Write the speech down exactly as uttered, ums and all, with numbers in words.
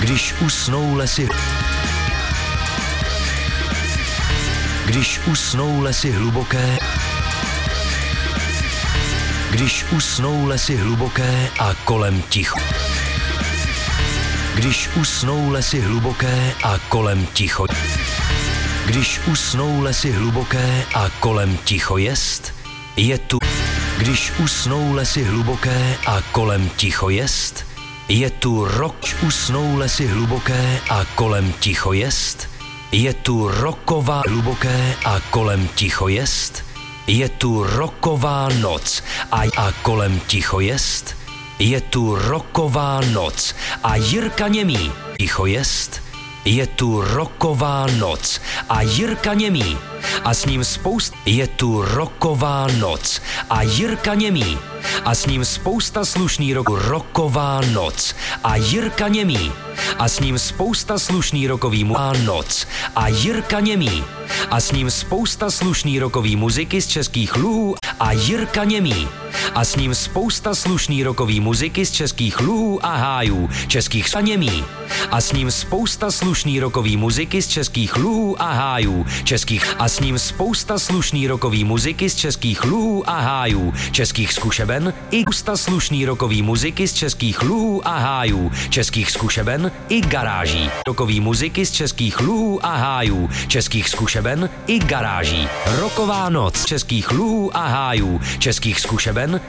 Když usnou lesy, když usnou lesy hluboké, když usnou lesy hluboké a kolem ticho. Když usnou lesy hluboké a kolem ticho. Když usnou lesy hluboké a kolem ticho jest, je tu. Když usnou lesy hluboké a kolem ticho jest, je tu rok. Usnou lesy hluboké a kolem ticho jest, je tu roková hluboké a kolem ticho jest, je tu roková noc a, a kolem ticho jest, je tu roková noc a Jirka Němý ticho jest, je tu roková noc a Jirka Němý a s ním spousta. Je tu roková noc a Jirka Němý a s ním spousta slušný roku. Roková noc a Jirka Němý a s ním spousta slušný rokový mu- a noc a Jirka Němý a s ním spousta slušný rokový muziky z Českých Luhů a Jirka Němý a s ním spousta slušný rokový muziky z Českých Luhů a hájů Českých a Němý a s ním spousta slušný rokový muziky z Českých Luhů a hájů Českých a s ním spousta slušný rokový muziky z Českých Luhů a hájů Českých zkušeben i spousta slušný rokový muziky z Českých Luhů a hájů Českých zkušeben i garáží. Rokový muziky z Českých Luhů a hájů Českých zkušeben i garáží. Roková noc Českých Luhů a hájů Českých zkušeben